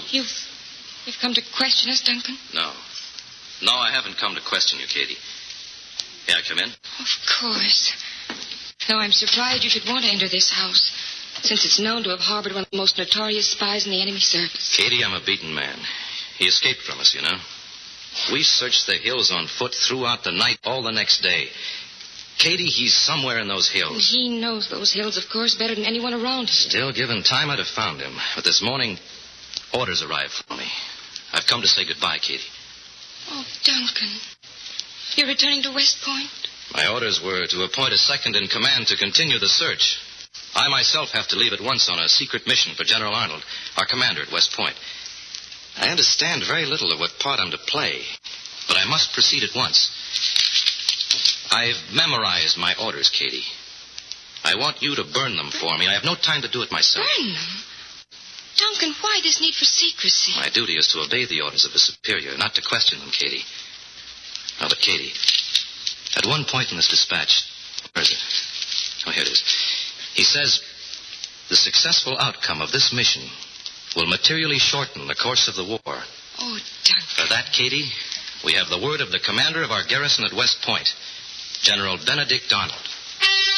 You've come to question us, Duncan? No. No, I haven't come to question you, Katie. May I come in? Of course. Though I'm surprised you should want to enter this house, since it's known to have harbored one of the most notorious spies in the enemy service. Katie, I'm a beaten man. He escaped from us, you know. We searched the hills on foot throughout the night, all the next day. Katie, he's somewhere in those hills. He knows those hills, of course, better than anyone around here. Still, given time, I'd have found him. But this morning, orders arrived for me. I've come to say goodbye, Katie. Oh, Duncan. You're returning to West Point? My orders were to appoint a second in command to continue the search. I myself have to leave at once on a secret mission for General Arnold, our commander at West Point. I understand very little of what part I'm to play, but I must proceed at once. I've memorized my orders, Katie. I want you to burn them for me. I have no time to do it myself. Burn them? Duncan, why this need for secrecy? My duty is to obey the orders of a superior, not to question them, Katie. Oh, but Katie, at one point in this dispatch, where is it? Oh, here it is. He says, the successful outcome of this mission will materially shorten the course of the war. Oh, Duncan. For that, Katie, we have the word of the commander of our garrison at West Point, General Benedict Arnold.